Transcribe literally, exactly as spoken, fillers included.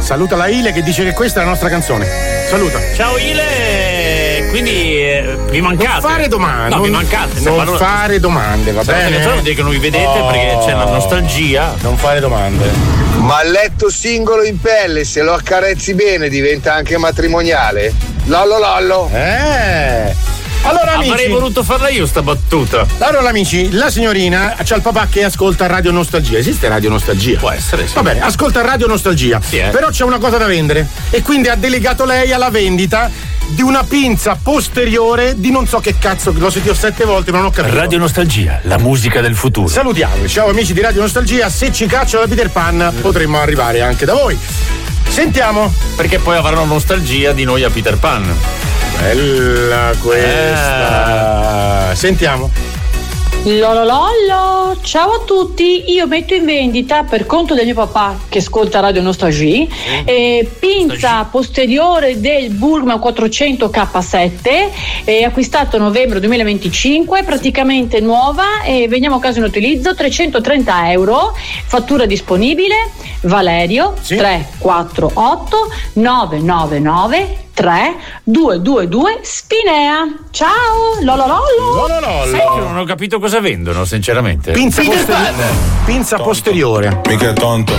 saluta la Ile che dice che questa è la nostra canzone. Saluta. Ciao Ile, quindi eh, vi mancate. Non fare domande. No, non, vi mancate. Non allora, fare domande, va bene? Non dire che non vi vedete oh, perché c'è la nostalgia. Non fare domande. Ma il letto singolo in pelle, se lo accarezzi bene, diventa anche matrimoniale? Lollo lollo. Eh. Allora amici, avrei voluto farla io sta battuta. Allora amici, la signorina c'ha il papà che ascolta Radio Nostalgia. Esiste Radio Nostalgia? Può essere, sì. Va bene, ascolta Radio Nostalgia. Sì, eh. Però c'è una cosa da vendere e quindi ha delegato lei alla vendita di una pinza posteriore di non so che cazzo, l'ho sentito sette volte ma non ho capito. Radio Nostalgia, la musica del futuro. Salutiamo, ciao amici di Radio Nostalgia, se ci cacciano da Peter Pan potremmo arrivare anche da voi. Sentiamo. Perché poi avranno nostalgia di noi a Peter Pan. Bella questa. Eh. Sentiamo. Lololollo, ciao a tutti, io metto in vendita per conto del mio papà che ascolta Radio Nostalgia eh, pinza posteriore del Burgman quattrocento K sette eh, acquistato a novembre duemilaventicinque, praticamente nuova e veniamo a casa in utilizzo, trecentotrenta euro, fattura disponibile. Valerio sì. tre quattro otto nove nove nove tre due due due Spinea. Ciao lololollo. Sai che non ho capito cosa vendono sinceramente. Pinza, posteri- pinza posteriore. Mica è tonto.